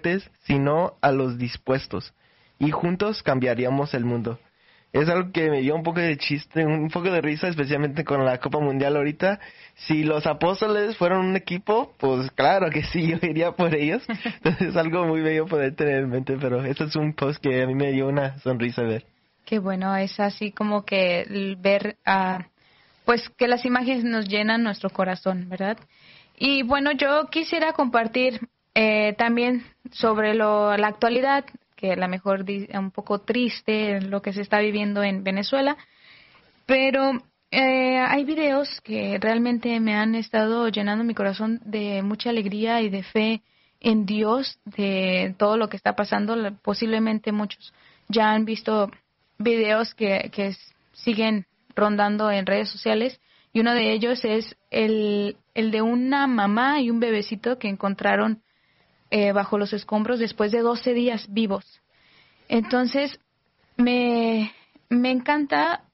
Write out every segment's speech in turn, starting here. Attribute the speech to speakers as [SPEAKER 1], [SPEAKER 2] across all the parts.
[SPEAKER 1] fuertes, sino a los dispuestos. Y juntos cambiaríamos el mundo. Es algo que me dio un poco de chiste, un poco de risa, especialmente con la Copa Mundial ahorita. Si los apóstoles fueron un equipo, pues claro que sí, yo iría por ellos. Entonces es algo muy bello poder tener en mente, pero este es un post que a mí me dio una sonrisa ver.
[SPEAKER 2] Qué bueno, es así como que ver, pues que las imágenes nos llenan nuestro corazón, ¿verdad? Y bueno, yo quisiera compartir también sobre la actualidad, que a lo mejor un poco triste lo que se está viviendo en Venezuela, pero hay videos que realmente me han estado llenando mi corazón de mucha alegría y de fe en Dios, de todo lo que está pasando. Posiblemente muchos ya han visto videos que siguen rondando en redes sociales, y uno de ellos es el de una mamá y un bebecito que encontraron bajo los escombros después de 12 días vivos. Entonces, me encanta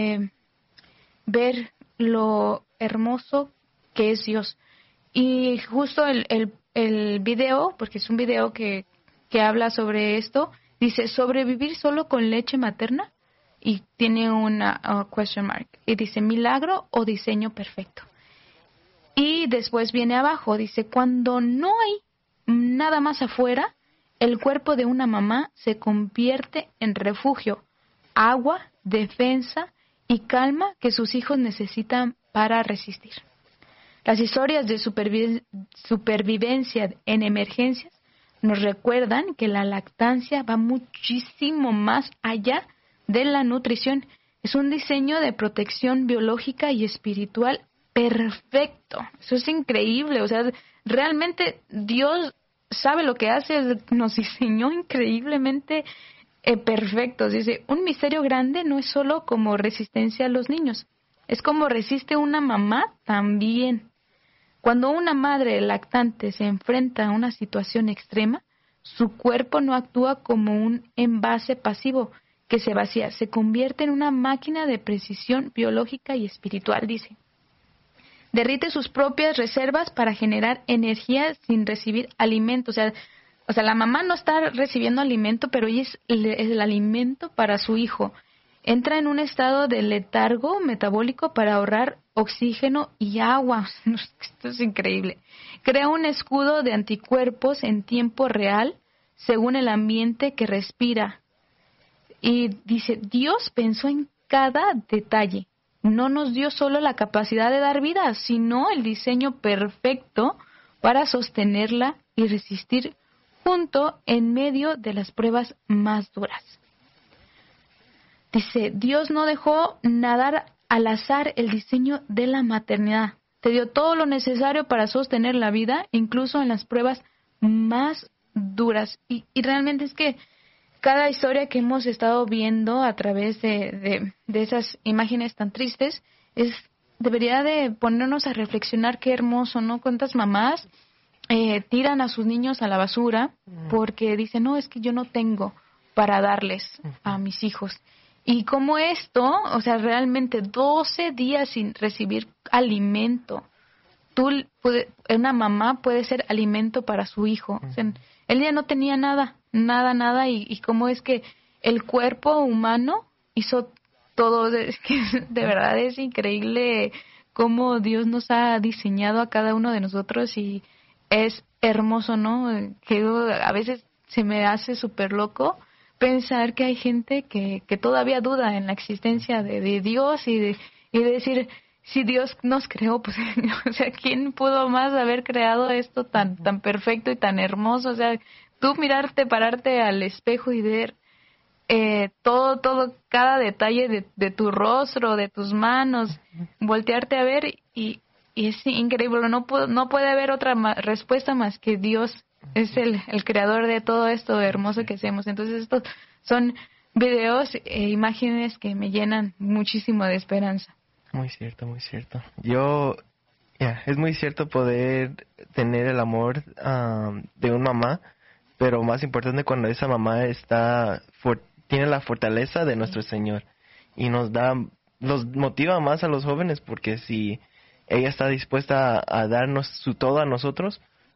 [SPEAKER 2] ver lo hermoso que es Dios. Y justo el video, porque es un video que habla sobre esto, dice, sobrevivir solo con leche materna, y tiene una question mark, y dice, milagro o diseño perfecto. Y después viene abajo, dice, cuando no hay nada más afuera, el cuerpo de una mamá se convierte en refugio, agua, defensa y calma que sus hijos necesitan para resistir. Las historias de supervivencia en emergencias nos recuerdan que la lactancia va muchísimo más allá de la nutrición. Es un diseño de protección biológica y espiritual perfecto. Eso es increíble. O sea, realmente Dios sabe lo que hace. Nos diseñó increíblemente perfectos. Dice, un misterio grande no es solo como resistencia a los niños, es como resiste una mamá también. Cuando una madre lactante se enfrenta a una situación extrema, su cuerpo no actúa como un envase pasivo que se vacía, se convierte en una máquina de precisión biológica y espiritual, dice. Derrite sus propias reservas para generar energía sin recibir alimento. O sea, la mamá no está recibiendo alimento, pero ella es el alimento para su hijo. Entra en un estado de letargo metabólico para ahorrar oxígeno y agua. Esto es increíble. Crea un escudo de anticuerpos en tiempo real según el ambiente que respira. Y dice, Dios pensó en cada detalle. No nos dio solo la capacidad de dar vida, sino el diseño perfecto para sostenerla y resistir junto en medio de las pruebas más duras. Dice, Dios no dejó nadar al azar el diseño de la maternidad. Te dio todo lo necesario para sostener la vida, incluso en las pruebas más duras. Y realmente es que cada historia que hemos estado viendo a través de esas imágenes tan tristes debería de ponernos a reflexionar. Qué hermoso, ¿no? Cuántas mamás tiran a sus niños a la basura porque dicen, no, es que yo no tengo para darles a mis hijos. Y como esto, o sea, realmente 12 días sin recibir alimento. Una mamá puede ser alimento para su hijo. O sea, él ya no tenía nada, y cómo es que el cuerpo humano hizo todo. Es que de verdad es increíble cómo Dios nos ha diseñado a cada uno de nosotros, y es hermoso, ¿no? Que a veces se me hace súper loco pensar que hay gente que todavía duda en la existencia de Dios, y de decir, si Dios nos creó, pues, o sea, ¿quién pudo más haber creado esto tan perfecto y tan hermoso? O sea, tú pararte al espejo y ver todo, cada detalle de tu rostro, de tus manos, voltearte a ver, y es increíble. No puede haber otra respuesta más que Dios es el creador de todo esto hermoso que hacemos. Entonces, estos son videos e imágenes que me llenan muchísimo de esperanza.
[SPEAKER 1] Muy cierto, muy cierto. Es muy cierto poder tener el amor de una mamá, pero más importante cuando esa mamá tiene la fortaleza de nuestro Señor, y nos motiva más a los jóvenes, porque si ella está dispuesta a darnos su todo a nosotros,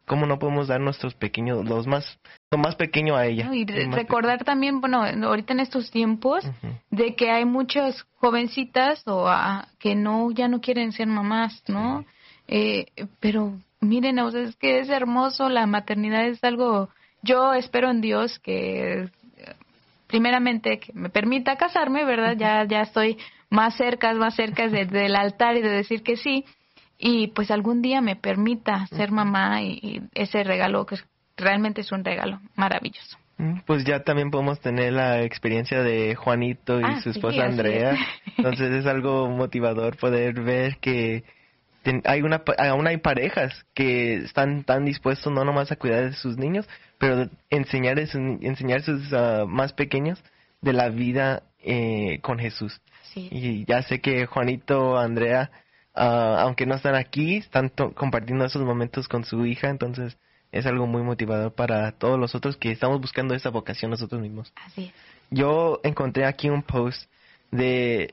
[SPEAKER 1] cómo no podemos dar nuestros pequeños, lo más pequeño a ella.
[SPEAKER 2] ¿No? Y recordar también, bueno, ahorita en estos tiempos, de que hay muchas jovencitas que ya no quieren ser mamás, ¿no? Sí. Pero miren, o sea, es que es hermoso, la maternidad es algo, yo espero en Dios que primeramente que me permita casarme, ¿verdad? Ya estoy más cerca del altar y de decir que sí, y pues algún día me permita ser mamá y ese regalo que realmente es un regalo maravilloso.
[SPEAKER 1] Pues ya también podemos tener la experiencia de Juanito y su esposa Andrea, entonces es algo motivador poder ver que aún hay parejas que están tan dispuestos no nomás a cuidar de sus niños, pero enseñar a sus más pequeños de la vida con Jesús. Sí. Y ya sé que Juanito, Andrea, aunque no están aquí, están compartiendo esos momentos con su hija, entonces es algo muy motivador para todos los otros que estamos buscando esa vocación nosotros mismos. Así es. Yo encontré aquí un post de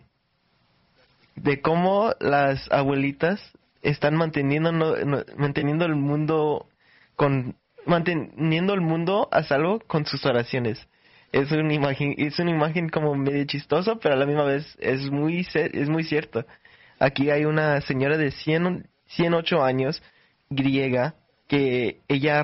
[SPEAKER 1] cómo las abuelitas están manteniendo el mundo manteniendo el mundo a salvo con sus oraciones. Es una imagen como medio chistosa, pero a la misma vez es muy cierto. Aquí hay una señora de 108 años, griega, que ella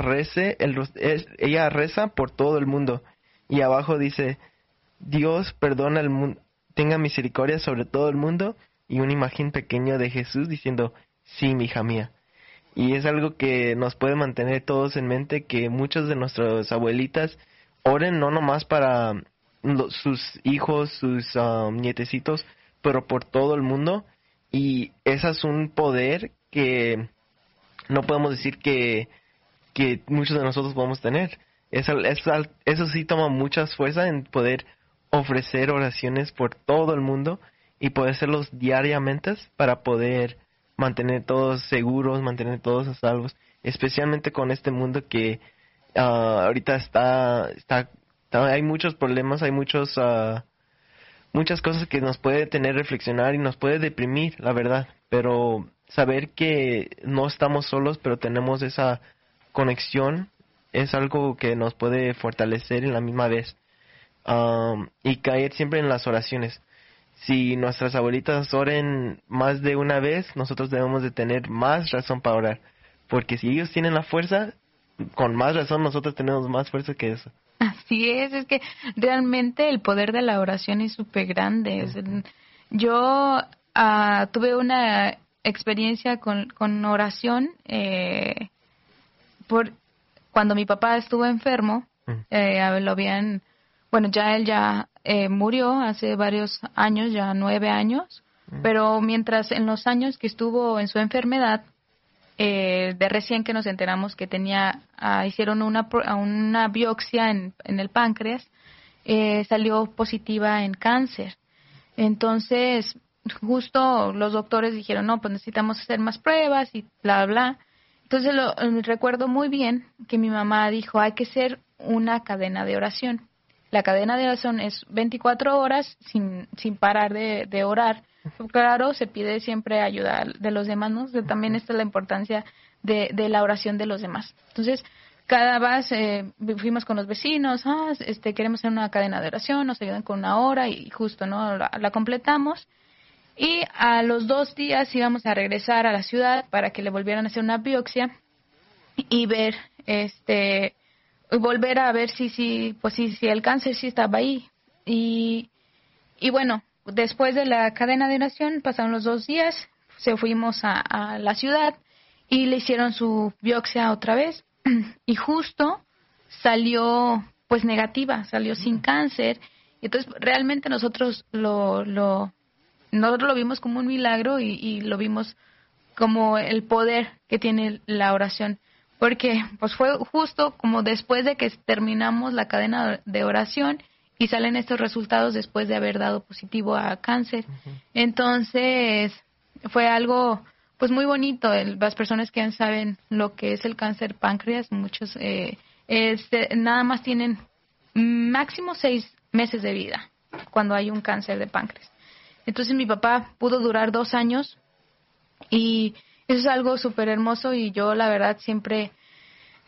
[SPEAKER 1] reza por todo el mundo. Y abajo dice, Dios perdona el mundo, tenga misericordia sobre todo el mundo, y una imagen pequeña de Jesús diciendo, sí, mi hija mía. Y es algo que nos puede mantener todos en mente, que muchas de nuestras abuelitas oren no nomás para sus hijos, sus nietecitos, pero por todo el mundo. Y ese es un poder que no podemos decir que muchos de nosotros podemos tener. Eso sí toma mucha fuerza en poder ofrecer oraciones por todo el mundo y poder hacerlos diariamente para poder mantener todos seguros, mantener todos a salvos, especialmente con este mundo que ahorita hay muchos problemas, hay muchas cosas que nos puede tener reflexionar y nos puede deprimir, la verdad, pero saber que no estamos solos, pero tenemos esa conexión, es algo que nos puede fortalecer en la misma vez, y caer siempre en las oraciones. Si nuestras abuelitas oren más de una vez, nosotros debemos de tener más razón para orar, porque si ellos tienen la fuerza, con más razón nosotros tenemos más fuerza que eso.
[SPEAKER 2] Así es que realmente el poder de la oración es súper grande. Yo tuve una experiencia con oración cuando mi papá estuvo enfermo. Él murió hace varios años, ya 9 años, pero mientras en los años que estuvo en su enfermedad, de recién que nos enteramos que hicieron una biopsia en el páncreas, salió positiva en cáncer. Entonces, justo los doctores dijeron, no, pues necesitamos hacer más pruebas y bla, bla. Entonces, recuerdo muy bien que mi mamá dijo, hay que hacer una cadena de oración. La cadena de oración es 24 horas sin parar de orar. Claro, se pide siempre ayuda de los demás, ¿no? También está la importancia de la oración de los demás. Entonces, cada vez fuimos con los vecinos, queremos hacer una cadena de oración, nos ayudan con una hora y justo, ¿no? La completamos. Y a los 2 días íbamos a regresar a la ciudad para que le volvieran a hacer una biopsia y ver, volver a ver si el cáncer sí estaba ahí. Y bueno, después de la cadena de oración, pasaron los 2 días, fuimos a la ciudad y le hicieron su biopsia otra vez y justo salió pues negativa, salió sin cáncer. Entonces realmente nosotros lo vimos como un milagro y lo vimos como el poder que tiene la oración, porque pues fue justo como después de que terminamos la cadena de oración y salen estos resultados después de haber dado positivo a cáncer. Entonces fue algo pues muy bonito. Las personas que ya saben lo que es el cáncer páncreas, muchos nada más tienen máximo 6 meses de vida cuando hay un cáncer de páncreas. Entonces mi papá pudo durar 2 años y eso es algo súper hermoso y yo la verdad siempre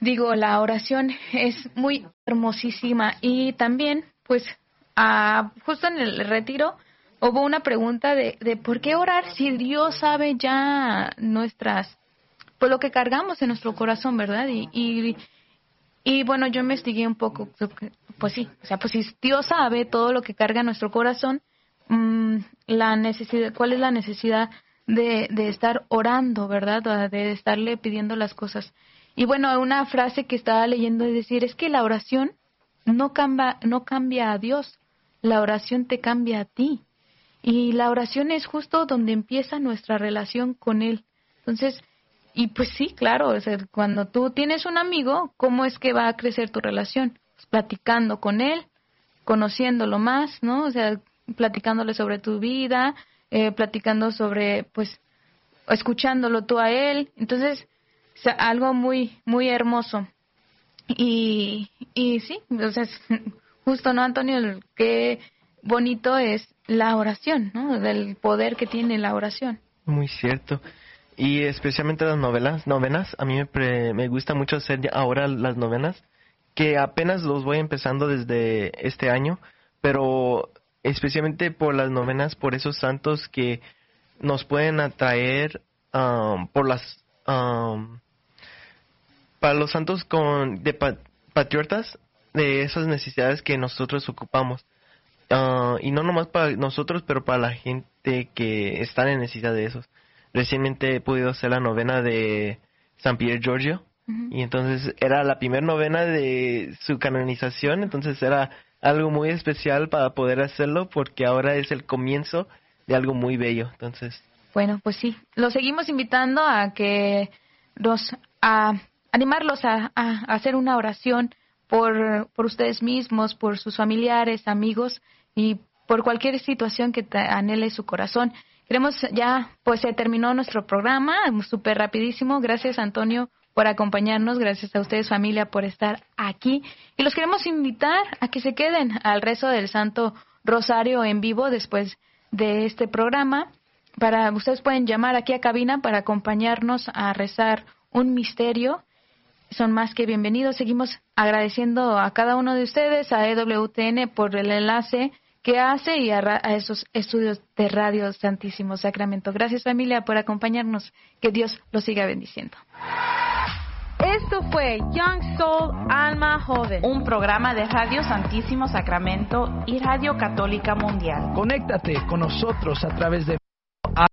[SPEAKER 2] Digo, la oración es muy hermosísima y también, pues, justo en el retiro hubo una pregunta de por qué orar si Dios sabe ya pues lo que cargamos en nuestro corazón, ¿verdad? Y bueno, yo investigué un poco, pues sí, o sea, pues si Dios sabe todo lo que carga nuestro corazón, ¿cuál es la necesidad de estar orando, ¿verdad? De estarle pidiendo las cosas. Y bueno, una frase que estaba leyendo es decir, es que la oración no cambia a Dios, la oración te cambia a ti. Y la oración es justo donde empieza nuestra relación con Él. Entonces, y pues sí, claro, o sea, cuando tú tienes un amigo, ¿cómo es que va a crecer tu relación? Pues platicando con él, conociéndolo más, ¿no? O sea, platicándole sobre tu vida, platicando sobre, pues, escuchándolo tú a él. Entonces, o sea, algo muy, muy hermoso. Y sí, o sea, justo, ¿no, Antonio? Qué bonito es la oración, ¿no? Del poder que tiene la oración.
[SPEAKER 1] Muy cierto. Y especialmente las novenas, a mí me gusta mucho hacer ahora las novenas, que apenas los voy empezando desde este año, pero especialmente por las novenas, por esos santos que nos pueden atraer, para los santos patriotas de esas necesidades que nosotros ocupamos. Y no nomás para nosotros, pero para la gente que está en necesidad de esos. Recientemente he podido hacer la novena de San Pier Giorgio, y entonces era la primera novena de su canonización, entonces era algo muy especial para poder hacerlo, porque ahora es el comienzo de algo muy bello. Entonces,
[SPEAKER 2] bueno, pues sí, los seguimos invitando a que animarlos a hacer una oración por ustedes mismos, por sus familiares, amigos y por cualquier situación que anhele su corazón. Queremos pues se terminó nuestro programa, súper rapidísimo. Gracias, Antonio, por acompañarnos. Gracias a ustedes, familia, por estar aquí. Y los queremos invitar a que se queden al rezo del Santo Rosario en vivo después de este programa. Ustedes pueden llamar aquí a cabina para acompañarnos a rezar un misterio. Son más que bienvenidos. Seguimos agradeciendo a cada uno de ustedes, a EWTN por el enlace que hace y a esos estudios de Radio Santísimo Sacramento. Gracias, familia, por acompañarnos. Que Dios los siga bendiciendo.
[SPEAKER 3] Esto fue Young Soul Alma Joven, un programa de Radio Santísimo Sacramento y Radio Católica Mundial.
[SPEAKER 4] Conéctate con nosotros a través de